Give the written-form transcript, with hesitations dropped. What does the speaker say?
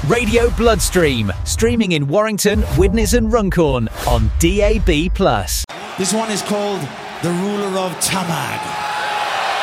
Radio Bloodstream, streaming in Warrington, Widnes and Runcorn on DAB+. This one is called The Ruler of Tamag.